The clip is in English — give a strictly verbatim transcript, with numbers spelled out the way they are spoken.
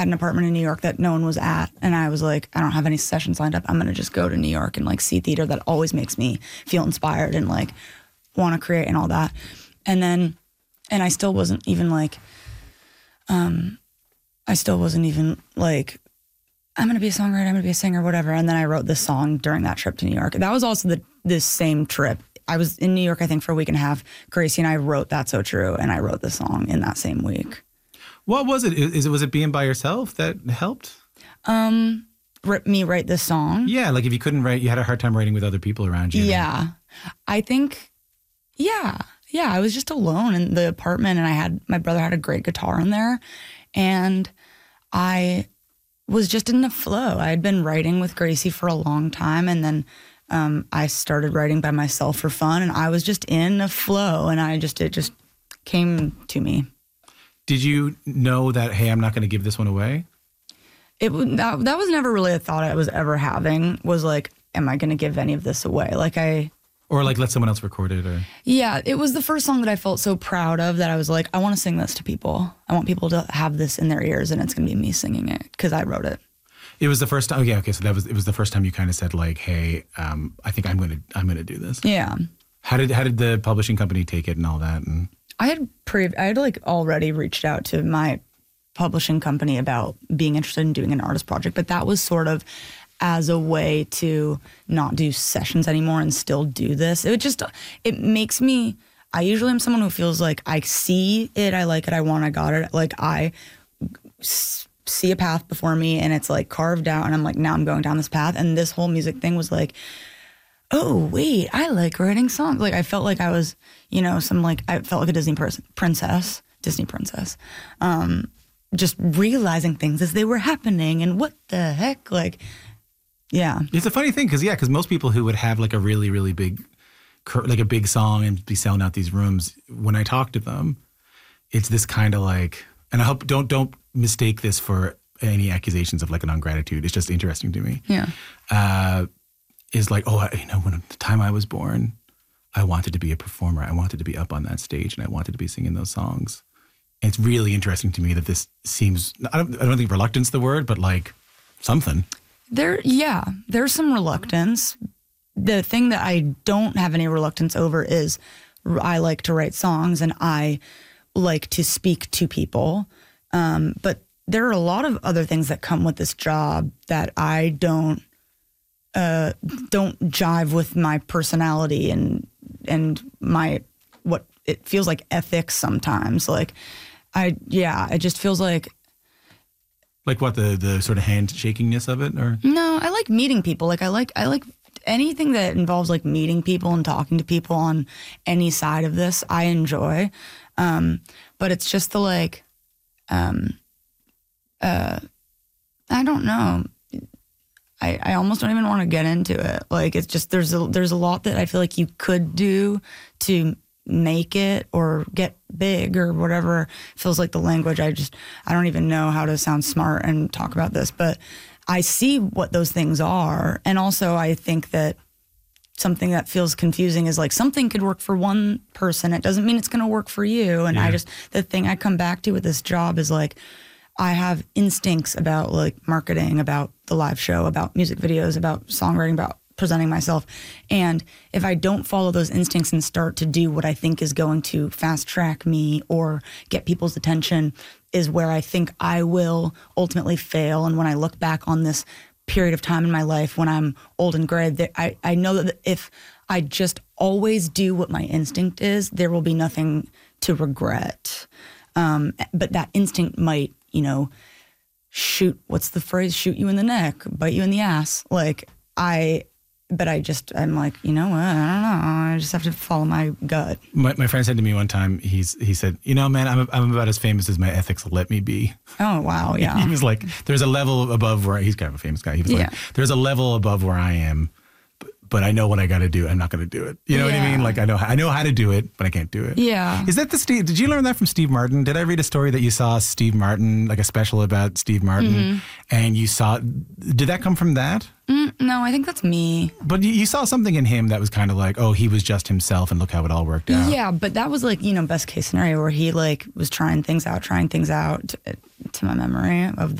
had an apartment in New York that no one was at. And I was like, I don't have any sessions lined up. I'm going to just go to New York and like see theater that always makes me feel inspired and like want to create and all that. And then, and I still wasn't even like, um, I still wasn't even like, I'm going to be a songwriter, I'm going to be a singer, whatever. And then I wrote this song during that trip to New York. That was also the this same trip. I was in New York, I think, for a week and a half. Gracie and I wrote That's So True, and I wrote the song in that same week. What was it? Is it was it being by yourself that helped? Um, me write this song? Yeah, like if you couldn't write, you had a hard time writing with other people around you. Yeah. I think, yeah. Yeah, I was just alone in the apartment, and I had, my brother had a great guitar in there, and I was just in the flow. I had been writing with Gracie for a long time, and then um, I started writing by myself for fun, and I was just in a flow, and I just, it just came to me. Did you know that, hey, I'm not going to give this one away? It that, that was never really a thought I was ever having, was like, am I going to give any of this away? Like I... Or like let someone else record it? Or Yeah, it was the first song that I felt so proud of that I was like, I want to sing this to people. I want people to have this in their ears, and it's going to be me singing it because I wrote it. It was the first time. Oh, yeah, okay. So that was it. Was the first time you kind of said like, "Hey, um, I think I'm gonna I'm gonna do this." Yeah. How did how did the publishing company take it and all that? And I had pre I had like already reached out to my publishing company about being interested in doing an artist project, but that was sort of as a way to not do sessions anymore and still do this. It just it makes me. I usually am someone who feels like I see it, I like it, I want, I got it. Like I s- see a path before me, and it's like carved out, and I'm like, now I'm going down this path. And this whole music thing was like, oh wait, I like writing songs. Like I felt like I was, you know, some like I felt like a Disney pers- princess, Disney princess, um, just realizing things as they were happening. And what the heck, like, yeah. It's a funny thing because yeah, because most people who would have like a really really big, like a big song and be selling out these rooms, when I talk to them, it's this kind of like, and I hope don't don't mistake this for any accusations of like an ungratitude. It's just interesting to me. Yeah. Uh, is like, oh, I, you know, when the time I was born, I wanted to be a performer. I wanted to be up on that stage, and I wanted to be singing those songs. And it's really interesting to me that this seems, I don't, I don't think reluctance the word, but like something. There, yeah, there's some reluctance. The thing that I don't have any reluctance over is I like to write songs, and I like to speak to people. Um, but there are a lot of other things that come with this job that I don't, Uh, don't jive with my personality and and my what it feels like ethics sometimes. Like I yeah, it just feels like like what the the sort of handshakingness of it, or no, I like meeting people. Like I like I like anything that involves like meeting people and talking to people on any side of this. I enjoy, um, but it's just the like, um, uh, I don't know. I, I almost don't even want to get into it. Like it's just there's a there's a lot that I feel like you could do to make it or get big or whatever feels like the language. I just I don't even know how to sound smart and talk about this, but I see what those things are. And also I think that something that feels confusing is like something could work for one person. It doesn't mean it's going to work for you. And yeah. I just the thing I come back to with this job is like I have instincts about like marketing, about the live show, about music videos, about songwriting, about presenting myself. And if I don't follow those instincts and start to do what I think is going to fast track me or get people's attention is where I think I will ultimately fail. And when I look back on this period of time in my life when I'm old and gray, that I, I know that if I just always do what my instinct is, there will be nothing to regret. Um, but that instinct might, you know, shoot, what's the phrase? Shoot you in the neck, bite you in the ass. Like I, but I just, I'm like, you know what? I don't know. I just have to follow my gut. My, my friend said to me one time, he's he said, you know, man, I'm I'm about as famous as my ethics will let me be. Oh, wow. Yeah. He was like, there's a level above where, he's kind of a famous guy. He was yeah. like, there's a level above where I am, but, but I know what I got to do. I'm not going to do it. You know yeah. what I mean? Like I know, I know how to do it, but I can't do it. Yeah. Is that the Steve, did you learn that from Steve Martin? Did I read a story that you saw Steve Martin, like a special about Steve Martin, mm-hmm. and you saw, did that come from that? Mm, no, I think that's me. But you, you saw something in him that was kind of like, oh, he was just himself and look how it all worked out. Yeah, but that was like, you know, best case scenario where he like was trying things out, trying things out to, to my memory of the